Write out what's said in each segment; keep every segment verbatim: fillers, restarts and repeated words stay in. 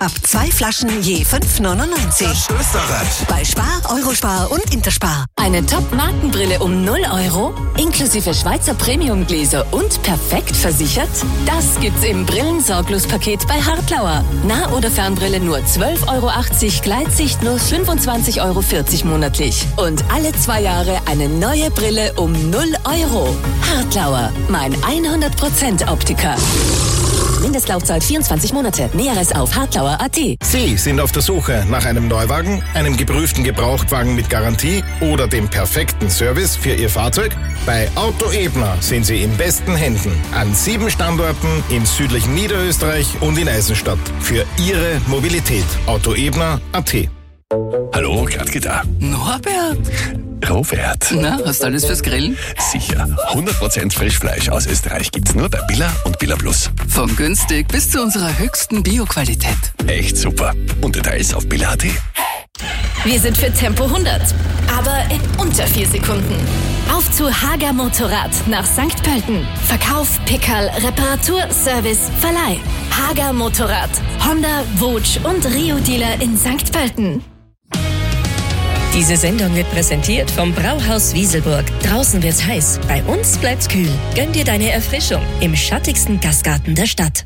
Ab zwei Flaschen je fünf neunundneunzig. Österreich. Bei Spar, Eurospar und Interspar. Eine Top-Markenbrille um null Euro, inklusive Schweizer Premiumgläser und perfekt versichert? Das gibt's im Brillensorglos-Paket bei Hartlauer. Nah- oder Fernbrille nur zwölf Euro achtzig, Gleitsicht nur fünfundzwanzig Euro vierzig monatlich. Und alle zwei Jahre eine neue Brille um null Euro. Hartlauer, mein hundert Prozent Optiker. Mindestlaufzeit vierundzwanzig Monate. Näheres auf hartlauer punkt at. Sie sind auf der Suche nach einem Neuwagen, einem geprüften Gebrauchtwagen mit Garantie oder dem perfekten Service für Ihr Fahrzeug? Bei Auto Ebner sind Sie in besten Händen. An sieben Standorten in südlichen Niederösterreich und in Eisenstadt. Für Ihre Mobilität. Auto Ebner punkt at. Hallo, Gradke da. Norbert. Robert. Na, hast du alles fürs Grillen? Sicher. hundert Prozent Frischfleisch aus Österreich gibt's nur bei Billa und Billa Plus. Von günstig bis zu unserer höchsten Bio-Qualität. Echt super. Und Details auf billa punkt at. Wir sind für Tempo hundert, aber in unter vier Sekunden. Auf zu Hager Motorrad nach Sankt Pölten. Verkauf, Pickerl, Reparatur, Service, Verleih. Hager Motorrad. Honda, Wutsch und Rio-Dealer in Sankt Pölten. Diese Sendung wird präsentiert vom Brauhaus Wieselburg. Draußen wird's heiß, bei uns bleibt's kühl. Gönn dir deine Erfrischung im schattigsten Gastgarten der Stadt.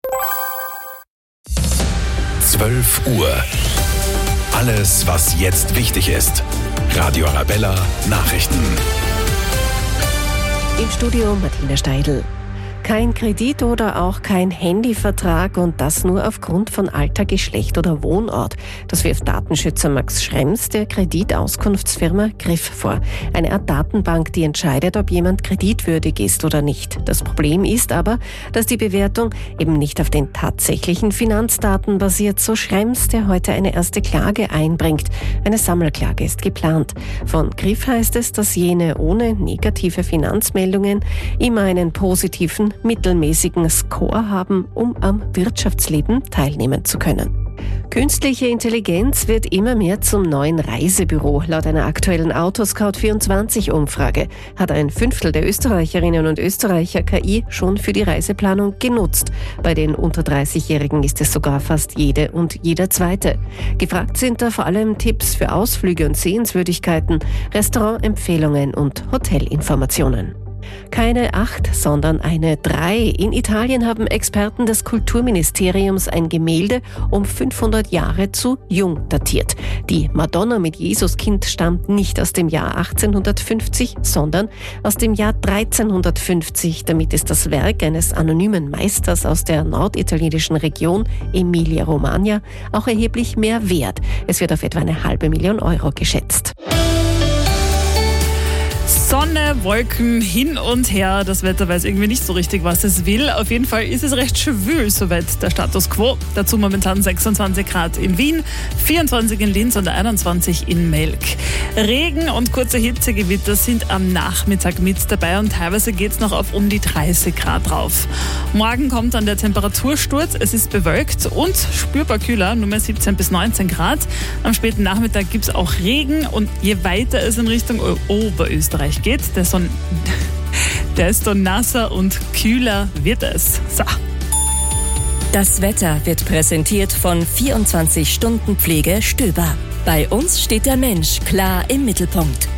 zwölf Uhr. Alles, was jetzt wichtig ist. Radio Arabella Nachrichten. Im Studio Martina Steidl. Kein Kredit oder auch kein Handyvertrag und das nur aufgrund von Alter, Geschlecht oder Wohnort. Das wirft Datenschützer Max Schrems der Kreditauskunftsfirma Griff vor. Eine Art Datenbank, die entscheidet, ob jemand kreditwürdig ist oder nicht. Das Problem ist aber, dass die Bewertung eben nicht auf den tatsächlichen Finanzdaten basiert, so Schrems, der heute eine erste Klage einbringt. Eine Sammelklage ist geplant. Von Griff heißt es, dass jene ohne negative Finanzmeldungen immer einen positiven mittelmäßigen Score haben, um am Wirtschaftsleben teilnehmen zu können. Künstliche Intelligenz wird immer mehr zum neuen Reisebüro. Laut einer aktuellen Autoscout vierundzwanzig Umfrage hat ein Fünftel der Österreicherinnen und Österreicher K I schon für die Reiseplanung genutzt. Bei den unter dreißigjährigen ist es sogar fast jede und jeder Zweite. Gefragt sind da vor allem Tipps für Ausflüge und Sehenswürdigkeiten, Restaurantempfehlungen und Hotelinformationen. Keine acht, sondern eine drei. In Italien haben Experten des Kulturministeriums ein Gemälde um fünfhundert Jahre zu jung datiert. Die Madonna mit Jesuskind stammt nicht aus dem Jahr achtzehnhundertfünfzig, sondern aus dem Jahr dreizehnhundertfünfzig. Damit ist das Werk eines anonymen Meisters aus der norditalienischen Region Emilia-Romagna auch erheblich mehr wert. Es wird auf etwa eine halbe Million Euro geschätzt. Sonne, Wolken, hin und her. Das Wetter weiß irgendwie nicht so richtig, was es will. Auf jeden Fall ist es recht schwül, soweit der Status quo. Dazu momentan sechsundzwanzig Grad in Wien, vierundzwanzig in Linz und einundzwanzig in Melk. Regen und kurze Hitzegewitter sind am Nachmittag mit dabei und teilweise geht es noch auf um die dreißig Grad drauf. Morgen kommt dann der Temperatursturz. Es ist bewölkt und spürbar kühler, nur mehr siebzehn bis neunzehn Grad. Am späten Nachmittag gibt es auch Regen und je weiter es in Richtung Oberösterreich geht, desto, desto nasser und kühler wird es. So. Das Wetter wird präsentiert von vierundzwanzig Stunden Pflege Stöber. Bei uns steht der Mensch klar im Mittelpunkt.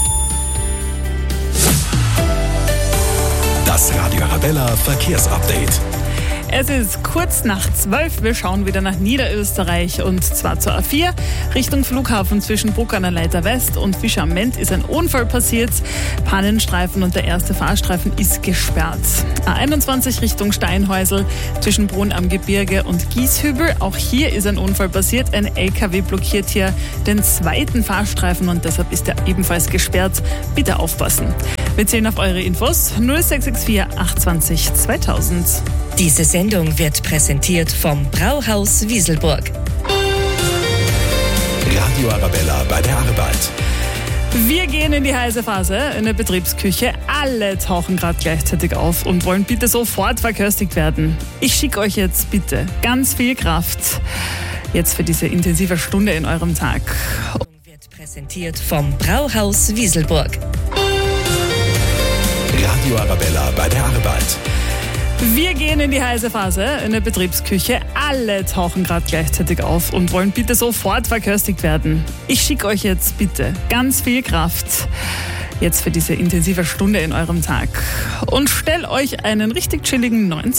Das Radio Arabella Verkehrsupdate. Es ist kurz nach zwölf. Wir schauen wieder nach Niederösterreich und zwar zur A vier. Richtung Flughafen zwischen Bruck an der Leiter West und Fischer am Ment ist ein Unfall passiert. Pannenstreifen und der erste Fahrstreifen ist gesperrt. A einundzwanzig Richtung Steinhäusl zwischen Brunn am Gebirge und Gieshübel. Auch hier ist ein Unfall passiert. Ein L K W blockiert hier den zweiten Fahrstreifen und deshalb ist er ebenfalls gesperrt. Bitte aufpassen. Wir zählen auf eure Infos null sechs sechs vier acht zwei null zweitausend. Diese Sendung wird präsentiert vom Brauhaus Wieselburg. Radio Arabella bei der Arbeit. Wir gehen in die heiße Phase in der Betriebsküche. Alle tauchen gerade gleichzeitig auf und wollen bitte sofort verköstigt werden. Ich schicke euch jetzt bitte ganz viel Kraft jetzt für diese intensive Stunde in eurem Tag. Wird präsentiert vom Brauhaus Wieselburg. Radio Arabella bei der Arbeit. Wir gehen in die heiße Phase in der Betriebsküche. Alle tauchen gerade gleichzeitig auf und wollen bitte sofort verköstigt werden. Ich schicke euch jetzt bitte ganz viel Kraft jetzt für diese intensive Stunde in eurem Tag und stell euch einen richtig chilligen neunzehn